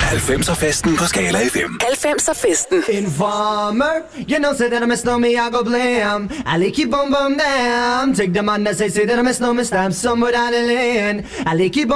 90'er-festen på Skala FM. 90'er-festen. Informer, you know, say that I mess know me, I go blame. I like keep on damn. Take the man that say that I mess know me, stamp somewhere down the lane. I like keep